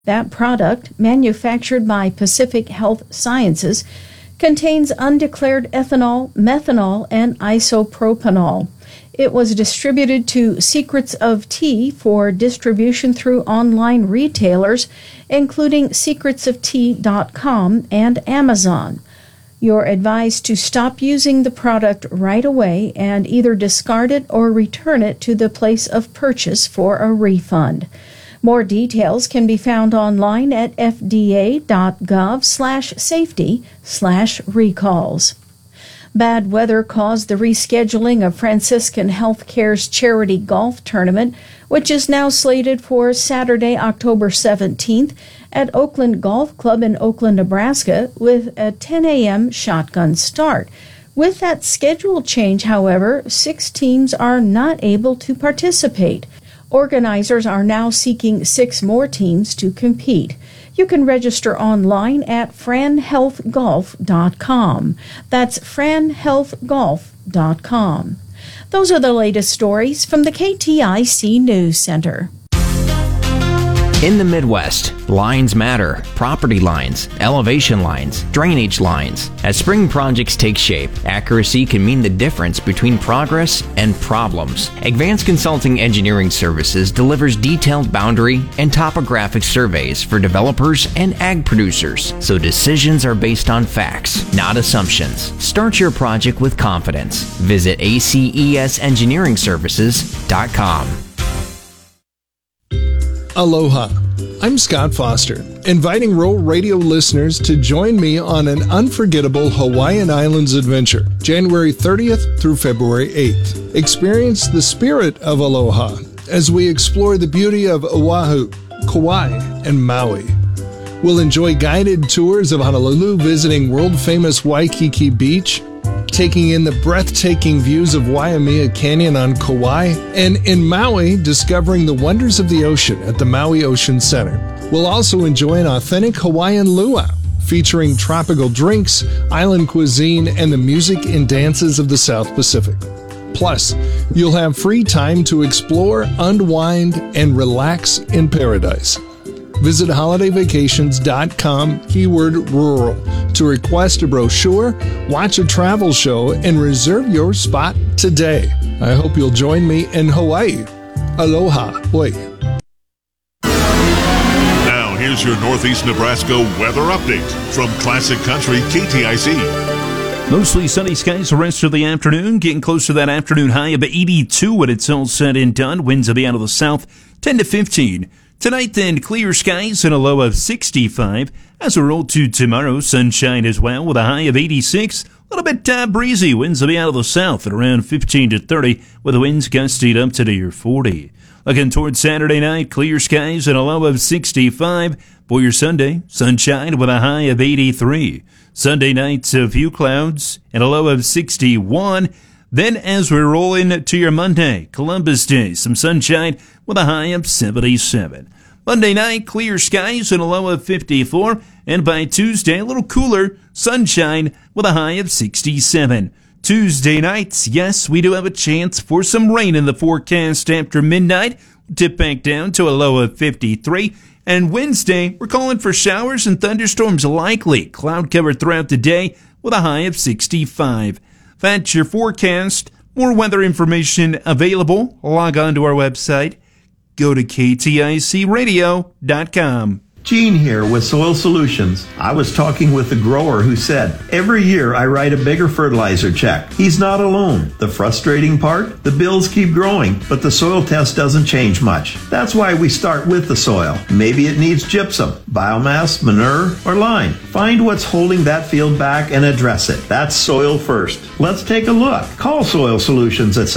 That product, manufactured by Pacific Health Sciences, contains undeclared ethanol, methanol, and isopropanol. It was distributed to Secrets of Tea for distribution through online retailers, including secretsoftea.com and Amazon. You're advised to stop using the product right away and either discard it or return it to the place of purchase for a refund. More details can be found online at fda.gov/safety/recalls. Bad weather caused the rescheduling of Franciscan Healthcare's charity golf tournament, which is now slated for Saturday, October 17th at Oakland Golf Club in Oakland, Nebraska, with a 10 a.m. shotgun start. With that schedule change, however, 6 teams are not able to participate. Organizers are now seeking 6 more teams to compete. You can register online at franhealthgolf.com. That's franhealthgolf.com. Those are the latest stories from the KTIC News Center. In the Midwest, lines matter. Property lines, elevation lines, drainage lines. As spring projects take shape, accuracy can mean the difference between progress and problems. Advanced Consulting Engineering Services delivers detailed boundary and topographic surveys for developers and ag producers, so decisions are based on facts, not assumptions. Start your project with confidence. Visit ACESengineeringservices.com. Aloha. I'm Scott Foster, inviting rural radio listeners to join me on an unforgettable Hawaiian Islands adventure, January 30th through February 8th. Experience the spirit of aloha as we explore the beauty of Oahu, Kauai, and Maui. We'll enjoy guided tours of Honolulu, visiting world-famous Waikiki Beach, taking in the breathtaking views of Waimea Canyon on Kauai, and in Maui, discovering the wonders of the ocean at the Maui Ocean Center. We'll also enjoy an authentic Hawaiian luau, featuring tropical drinks, island cuisine, and the music and dances of the South Pacific. Plus, you'll have free time to explore, unwind, and relax in paradise. Visit holidayvacations.com, keyword rural, to request a brochure, watch a travel show, and reserve your spot today. I hope you'll join me in Hawaii. Aloha. Oi. Now, here's your Northeast Nebraska weather update from Classic Country KTIC. Mostly sunny skies the rest of the afternoon, getting close to that afternoon high of 82 when it's all said and done. Winds will be out of the south, 10 to 15. Tonight, then, clear skies and a low of 65. As we roll to tomorrow, sunshine as well with a high of 86. A little bit breezy. Winds will be out of the south at around 15 to 30, with the winds gusting up to near 40. Looking towards Saturday night, clear skies and a low of 65. For your Sunday, sunshine with a high of 83. Sunday night, a few clouds and a low of 61. Then as we roll into your Monday, Columbus Day, some sunshine with a high of 77. Monday night, clear skies and a low of 54. And by Tuesday, a little cooler, sunshine with a high of 67. Tuesday night, yes, we do have a chance for some rain in the forecast after midnight. We'll dip back down to a low of 53. And Wednesday, we're calling for showers and thunderstorms likely. Cloud cover throughout the day with a high of 65. That's your forecast. More weather information available. Log on to our website. Go to kticradio.com. Gene here with Soil Solutions. I was talking with the grower who said, every year I write a bigger fertilizer check. He's not alone. The frustrating part? The bills keep growing, but the soil test doesn't change much. That's why we start with the soil. Maybe it needs gypsum, biomass, manure, or lime. Find what's holding that field back and address it. That's soil first. Let's take a look. Call Soil Solutions at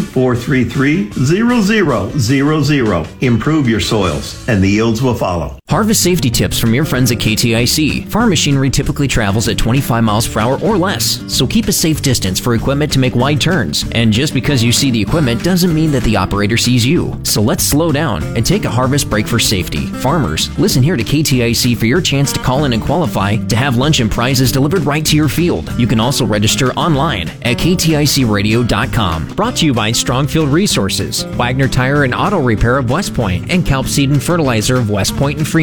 712-433-0000. Improve your soils, and the yields will follow. Harvest safety tips from your friends at KTIC. Farm machinery typically travels at 25 miles per hour or less, so keep a safe distance for equipment to make wide turns. And just because you see the equipment doesn't mean that the operator sees you. So let's slow down and take a harvest break for safety. Farmers, listen here to KTIC for your chance to call in and qualify to have lunch and prizes delivered right to your field. You can also register online at kticradio.com. Brought to you by Strongfield Resources, Wagner Tire and Auto Repair of West Point, and Kelp Seed and Fertilizer of West Point and Fremont.